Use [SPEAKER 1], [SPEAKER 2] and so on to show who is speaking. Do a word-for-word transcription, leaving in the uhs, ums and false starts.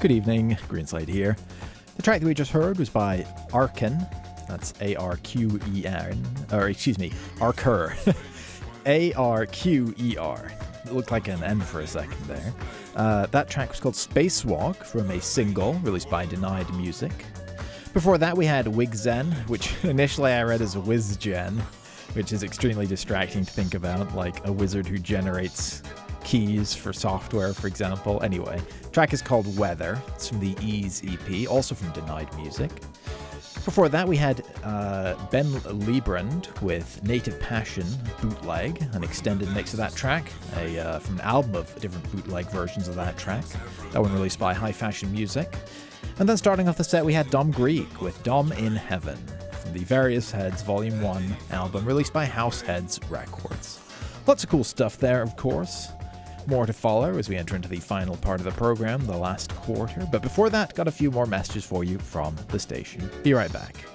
[SPEAKER 1] Good evening, Greenslade here. The track that we just heard was by Arquen, that's A R Q E N, or excuse me, Arquer, A R Q E R. It looked like an N for a second there. Uh, that track was called Spacewalk from a single released by Denied Music. Before that we had Wigzen, which initially I read as Wizgen, which is extremely distracting to think about, like a wizard who generates keys for software, for example. Anyway, the track is called Weather. It's from the Ease E P, also from Denied Music. Before that, we had uh, Ben Liebrand with Native Passion Bootleg, an extended mix of that track, a, uh, from an album of different bootleg versions of that track. That one released by High Fashion Music. And then starting off the set, we had Dom Greek with Dom in Heaven, from the Various Heads Volume one album, released by House Heads Records. Lots of cool stuff there, of course. More to follow as we enter into the final part of the program, the last quarter. But before that, got a few more messages for you from the station. Be right back.